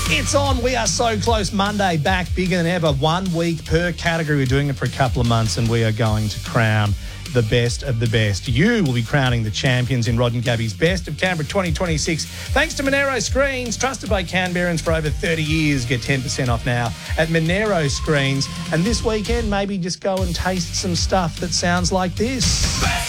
It's on. We are so close. Monday, back bigger than ever. 1 week per category. We're doing it for a couple of months, and we are going to crown the best of the best. You will be crowning the champions in Rod and Gabby's Best of Canberra 2026. Thanks to Monero Screens, trusted by Canberrans for over 30 years. Get 10% off now at Monero Screens. And this weekend, maybe just go and taste some stuff that sounds like this.